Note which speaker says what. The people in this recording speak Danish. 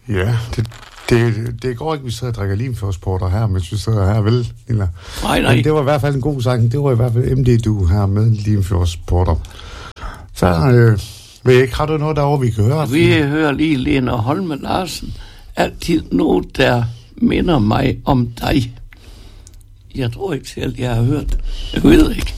Speaker 1: Ja, det går ikke, vi sidder og drikker limfjordsporter her, mens vi sidder her, vel, Nilla?
Speaker 2: Nej.
Speaker 1: Men det var i hvert fald en god sang. Det var i hvert fald MD-du her med limfjordsporter. Så har du noget derovre, vi kan høre?
Speaker 2: Vi hører lige Lene Holme Larsen. Altid noget, der minder mig om dig. Jeg tror ikke selv, jeg har hørt. Jeg ved ikke.